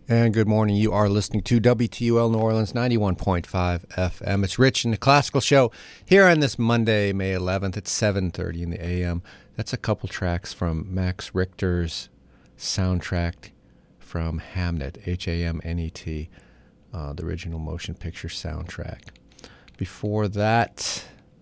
And good morning. You are listening to WTUL New Orleans 91.5 FM. It's Rich in the Classical Show here on this Monday, May 11th at 7:30 in the a.m. That's a couple tracks from Max Richter's soundtrack from Hamnet, Hamnet, the original motion picture soundtrack. Before that,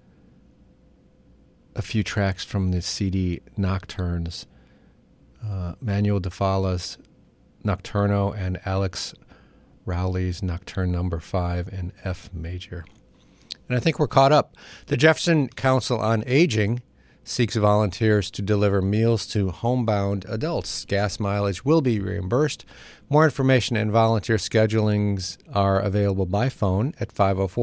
a few tracks from the CD Nocturnes, Manuel de Falla's Nocturno and Alex Rowley's Nocturne Number 5 in F major. And I think we're caught up. The Jefferson Council on Aging seeks volunteers to deliver meals to homebound adults. Gas mileage will be reimbursed. More information and volunteer schedulings are available by phone at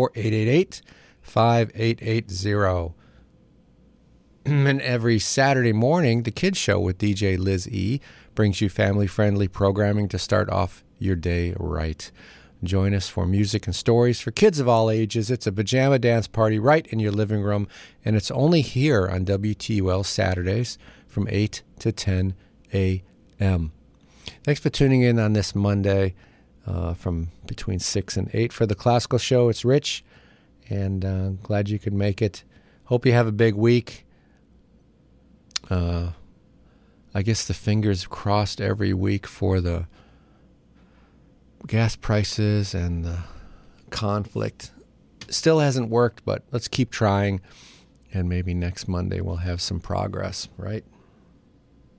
504-888-5880. And every Saturday morning, the Kids Show with DJ Liz E. brings you family-friendly programming to start off your day right. Join us for music and stories for kids of all ages. It's a pajama dance party right in your living room, and it's only here on WTUL Saturdays from 8 to 10 a.m. Thanks for tuning in on this Monday from between 6 and 8 for the Classical Show. It's Rich, and glad you could make it. Hope you have a big week. I guess the fingers crossed every week for the gas prices and the conflict. Still hasn't worked, but let's keep trying, and maybe next Monday we'll have some progress, right?